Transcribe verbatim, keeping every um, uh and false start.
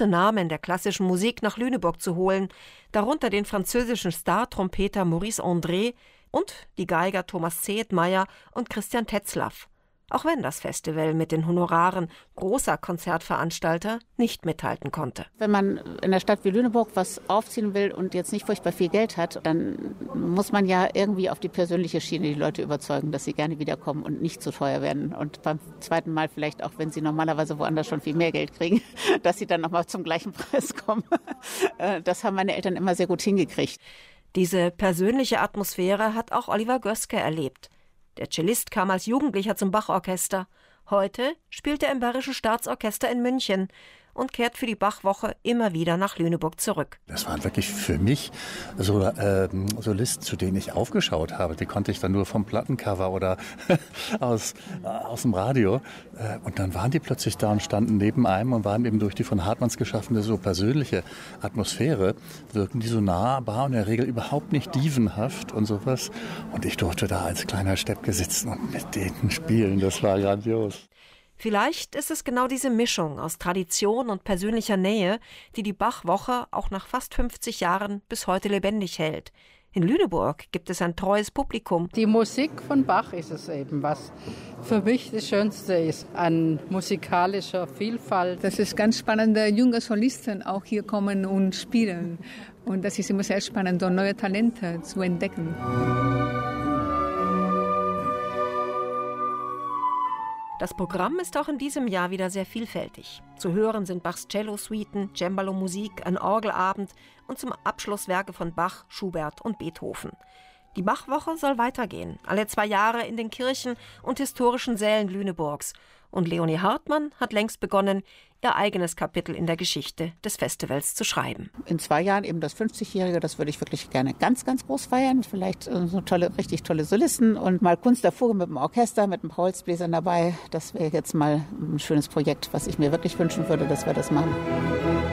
große Namen der klassischen Musik nach Lüneburg zu holen, darunter den französischen Star-Trompeter Maurice André und die Geiger Thomas Zehetmeier und Christian Tetzlaff. Auch wenn das Festival mit den Honoraren großer Konzertveranstalter nicht mithalten konnte. Wenn man in einer Stadt wie Lüneburg was aufziehen will und jetzt nicht furchtbar viel Geld hat, dann muss man ja irgendwie auf die persönliche Schiene die Leute überzeugen, dass sie gerne wiederkommen und nicht zu teuer werden. Und beim zweiten Mal vielleicht auch, wenn sie normalerweise woanders schon viel mehr Geld kriegen, dass sie dann nochmal zum gleichen Preis kommen. Das haben meine Eltern immer sehr gut hingekriegt. Diese persönliche Atmosphäre hat auch Oliver Göske erlebt. Der Cellist kam als Jugendlicher zum Bach-Orchester. Heute spielt er im Bayerischen Staatsorchester in München und kehrt für die Bach-Woche immer wieder nach Lüneburg zurück. Das waren wirklich für mich so äh, Solisten, zu denen ich aufgeschaut habe. Die konnte ich dann nur vom Plattencover oder aus, äh, aus dem Radio. Äh, und dann waren die plötzlich da und standen neben einem und waren eben durch die von Hartmanns geschaffene so persönliche Atmosphäre, wirken die so nahbar und in der Regel überhaupt nicht dievenhaft und sowas. Und ich durfte da als kleiner Steppke sitzen und mit denen spielen. Das war grandios. Vielleicht ist es genau diese Mischung aus Tradition und persönlicher Nähe, die die Bach-Woche auch nach fast fünfzig Jahren bis heute lebendig hält. In Lüneburg gibt es ein treues Publikum. Die Musik von Bach ist es eben, was für mich das Schönste ist an musikalischer Vielfalt. Das ist ganz spannend, junge Solisten auch hier kommen und spielen. Und das ist immer sehr spannend, neue Talente zu entdecken. Das Programm ist auch in diesem Jahr wieder sehr vielfältig. Zu hören sind Bachs Cello-Suiten, Cembalo-Musik, ein Orgelabend und zum Abschluss Werke von Bach, Schubert und Beethoven. Die Bachwoche soll weitergehen, alle zwei Jahre in den Kirchen und historischen Sälen Lüneburgs. Und Leonie Hartmann hat längst begonnen, ihr eigenes Kapitel in der Geschichte des Festivals zu schreiben. In zwei Jahren eben das fünfzigjährige, das würde ich wirklich gerne ganz, ganz groß feiern. Vielleicht so tolle, richtig tolle Solisten und mal Kunst der Vogel mit dem Orchester, mit ein paar Holzbläsern dabei. Das wäre jetzt mal ein schönes Projekt, was ich mir wirklich wünschen würde, dass wir das machen.